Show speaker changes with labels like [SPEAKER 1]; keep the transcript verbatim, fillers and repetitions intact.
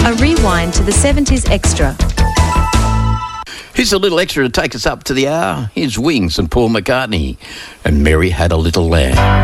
[SPEAKER 1] A rewind to the seventies extra.
[SPEAKER 2] Here's a little extra to take us up to the hour. Here's Wings and Paul McCartney. And Mary Had a Little Lamb.